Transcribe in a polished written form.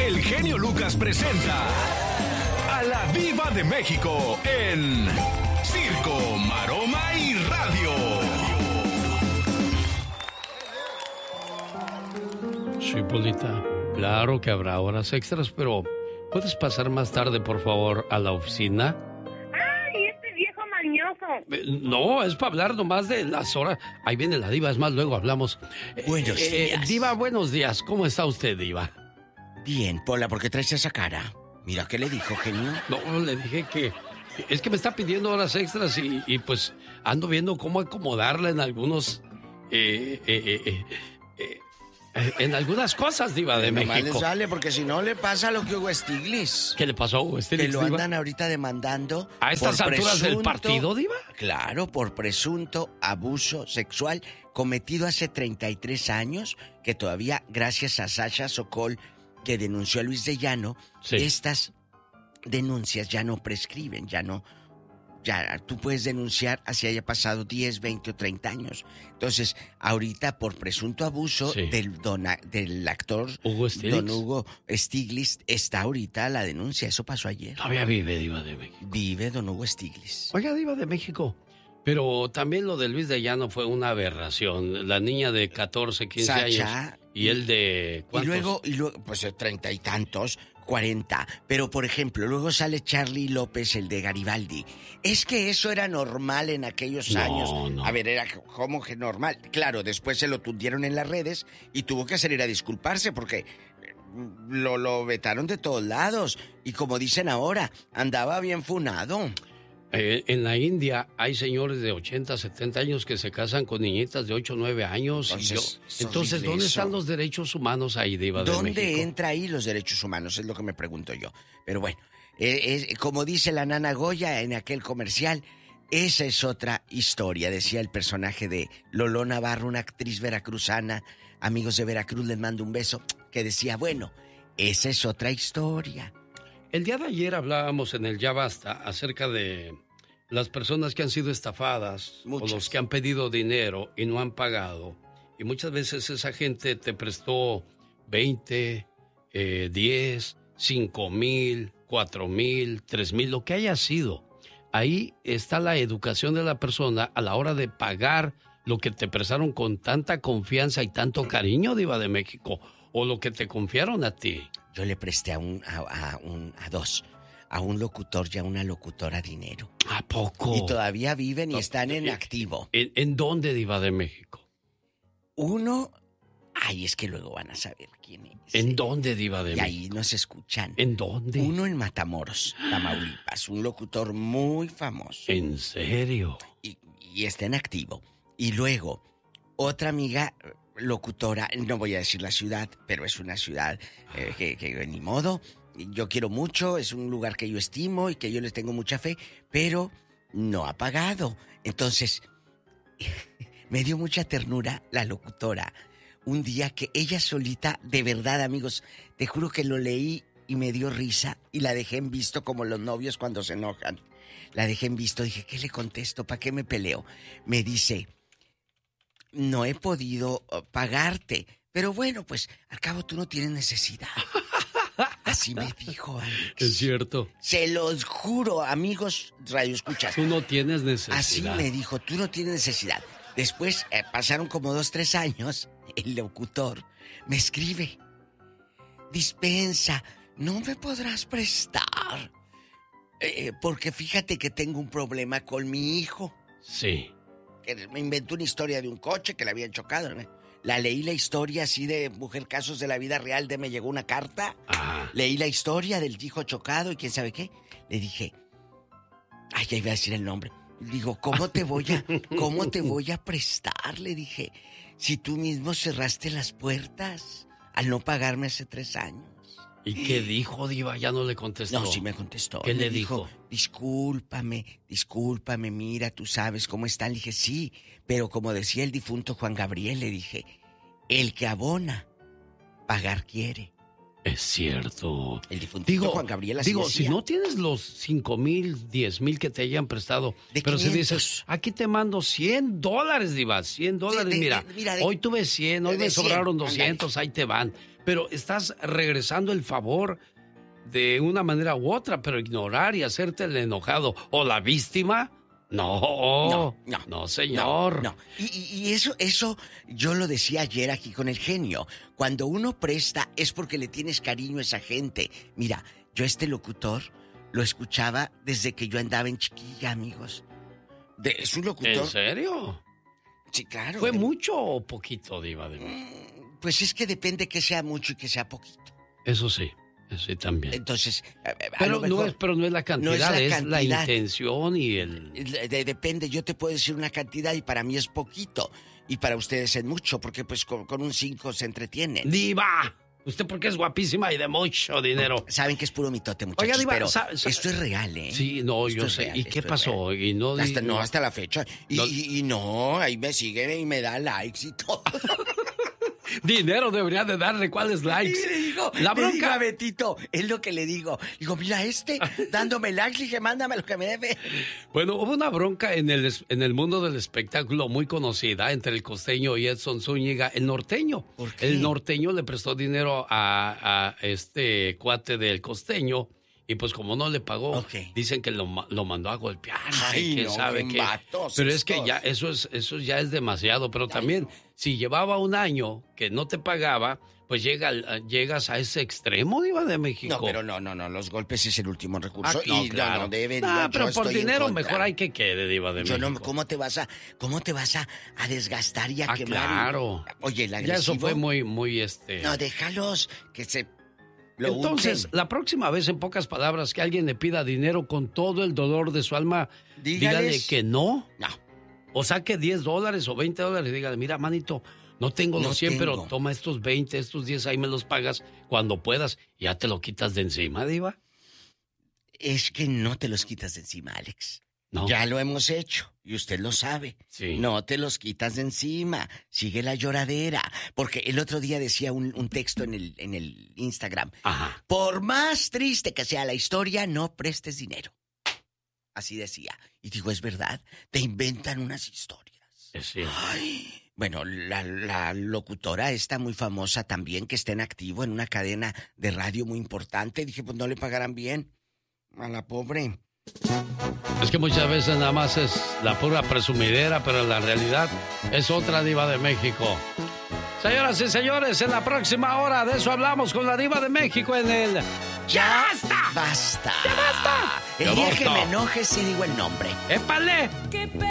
el genio Lucas presenta a la Diva de México en Circo, Maroma y Radio. Sí, Polita, claro que habrá horas extras, pero ¿puedes pasar más tarde, por favor, a la oficina? ¡Ay, este viejo mañoso! No, es para hablar nomás de las horas. Ahí viene la Diva, es más, luego hablamos. Buenos días. Diva, buenos días. ¿Cómo está usted, Diva? Bien, Pola, ¿por qué traes esa cara? Mira, ¿qué le dijo, genio? No, le dije que... Es que me está pidiendo horas extras y pues ando viendo cómo acomodarla en algunos... en algunas cosas, Diva de México. Nomás le sale, porque si no le pasa lo que Hugo Stiglitz. ¿Qué le pasó a Hugo Stiglitz, Que lo Diva? andan ahorita demandando. ¿A estas alturas del partido, Diva? Claro, por presunto abuso sexual cometido hace 33 años, que todavía, gracias a Sasha Sokol, que denunció a Luis de Llano, sí. Estas denuncias ya no prescriben, ya tú puedes denunciar así haya pasado 10, 20 o 30 años. Entonces, ahorita por presunto abuso sí. del actor Hugo Stiglitz. Don Hugo Stiglitz, está ahorita la denuncia. Eso pasó ayer. Todavía vive, Diva de México. Vive Don Hugo Stiglitz. Oiga, Diva de México, pero también lo de Luis de Llano fue una aberración. La niña de 14, 15 Sacha, años y él de... ¿cuántos? Y luego, pues 30 y tantos, 40. Pero, por ejemplo, luego sale Charlie López, el de Garibaldi. Es que eso era normal en aquellos años. No. A ver, era como que normal. Claro, después se lo tundieron en las redes y tuvo que salir a disculparse porque lo vetaron de todos lados. Y como dicen ahora, andaba bien funado. En la India hay señores de 80, 70 años que se casan con niñitas de 8, 9 años. Entonces, ¿dónde están los derechos humanos ahí, Diva de México? ¿Dónde entra ahí los derechos humanos? Es lo que me pregunto yo. Pero bueno, como dice la nana Goya en aquel comercial, esa es otra historia, decía el personaje de Loló Navarro, una actriz veracruzana. Amigos de Veracruz, les mando un beso, que decía, bueno, esa es otra historia. El día de ayer hablábamos en el Ya Basta acerca de las personas que han sido estafadas o los que han pedido dinero y no han pagado. Y muchas veces esa gente te prestó 20, 10, 5,000, 4,000, 3,000, lo que haya sido. Ahí está la educación de la persona a la hora de pagar lo que te prestaron con tanta confianza y tanto cariño, Diva de México, o lo que te confiaron a ti. Yo le presté a un locutor y a una locutora dinero. ¿A poco? Y todavía viven y están en activo. ¿En dónde, Diva de México? Uno... Ay, es que luego van a saber quién es. ¿En dónde, Diva de y México? ahí nos escuchan. ¿En dónde? Uno en Matamoros, Tamaulipas. Un locutor muy famoso. ¿En serio? Y está en activo. Y luego, otra amiga... locutora, no voy a decir la ciudad, pero es una ciudad que ni modo, yo quiero mucho, es un lugar que yo estimo y que yo les tengo mucha fe, pero no ha pagado. Entonces, me dio mucha ternura la locutora. Un día que ella solita, de verdad, amigos, te juro que lo leí y me dio risa y la dejé en visto como los novios cuando se enojan. La dejé en visto, dije, ¿qué le contesto? ¿Para qué me peleo? Me dice... No he podido pagarte. Pero bueno, pues, al cabo tú no tienes necesidad. Así me dijo, Alex. Es cierto. Se los juro, amigos radioescuchas. Tú no tienes necesidad. Así me dijo, tú no tienes necesidad. Después, pasaron como 2, 3 años, el locutor me escribe. Dispensa, ¿no me podrás prestar? Porque fíjate que tengo un problema con mi hijo. Sí. Que me inventó una historia de un coche que le habían chocado. La leí la historia así de Mujer Casos de la Vida Real de me llegó una carta. Ajá. Leí la historia del hijo chocado y quién sabe qué. Le dije, ay, ya iba a decir el nombre. Digo, ¿cómo te voy a prestar? Le dije, si tú mismo cerraste las puertas al no pagarme hace 3 años. ¿Y qué dijo, Diva? Ya no le contestó. No, sí me contestó. ¿Qué me le dijo? Discúlpame, mira, tú sabes cómo están. Le dije, sí, pero como decía el difunto Juan Gabriel, le dije, el que abona, pagar quiere. Es cierto. El difunto Juan Gabriel así decía. Si no tienes los 5,000, 10,000 que te hayan prestado, pero 500. si dices, aquí te mando $100, Diva, $100, mira, mira, hoy tuve 100, hoy me 100, sobraron 200, ándale. ahí te van. pero estás regresando el favor de una manera u otra, pero ignorar y hacerte el enojado o la víctima, no, señor. No. Y eso yo lo decía ayer aquí con el genio. Cuando uno presta es porque le tienes cariño a esa gente. Mira, yo este locutor lo escuchaba desde que yo andaba en Chiquilla, amigos. ¿Es un locutor? ¿En serio? Sí, claro. ¿Fue mucho o poquito, Diva de México? Pues es que depende que sea mucho y que sea poquito. Eso sí también. Entonces, pero no es la cantidad, es la intención y el... Depende, yo te puedo decir una cantidad y para mí es poquito. Y para ustedes es mucho, porque pues con un 5 se entretienen. ¡Diva! Usted porque es guapísima y de mucho dinero. Saben que es puro mitote, muchachos. Oiga, Diva, pero esto es real, ¿eh? Sí, no, esto yo sé. Real, ¿y qué pasó? Y no, hasta la fecha. Y no, ahí me sigue y me da likes y todo. Dinero debería de darle cuáles likes. Y le digo, la bronca. Betito, es lo que le digo. Digo, mira dándome likes, y dije, mándame lo que me debe. Bueno, hubo una bronca en el mundo del espectáculo muy conocida entre el costeño y Edson Zúñiga, el norteño. ¿Por qué? El norteño le prestó dinero a este cuate del costeño. Y pues como no le pagó, dicen que lo mandó a golpear. Ay, quién sabe qué. Pero es que ya eso ya es demasiado. Pero también, si llevaba un año que no te pagaba, pues llegas a ese extremo, Diva de México. No, pero no, los golpes es el último recurso. Claro. Pero por dinero mejor hay que quede, Diva de México. No, ¿cómo te vas a desgastar y a quemar? Claro. Oye, el agresivo. Ya eso fue muy No, déjalos que se... Entonces, la próxima vez, en pocas palabras, que alguien le pida dinero con todo el dolor de su alma, dígale que no. O saque $10 o $20, dígale, mira, manito, no tengo los 100, pero toma estos 20, estos 10, ahí me los pagas cuando puedas. Y ya te lo quitas de encima, Diva. Es que no te los quitas de encima, Alex. No. Ya lo hemos hecho y usted lo sabe. Sí. No te los quitas de encima. Sigue la lloradera. Porque el otro día decía un texto en el Instagram. Ajá. Por más triste que sea la historia, no prestes dinero. Así decía. Y digo, es verdad. Te inventan unas historias. Sí. Ay, bueno, la locutora está muy famosa también, que está en activo en una cadena de radio muy importante. Dije, pues no le pagarán bien a la pobre. Es que muchas veces nada más es la pura presumidera, pero la realidad es otra, Diva de México. Señoras y señores, en la próxima hora de eso hablamos con la Diva de México en el... ¡Ya basta! ¡Basta! ¡Ya basta! El día que me enoje sí digo el nombre. ¡Épale!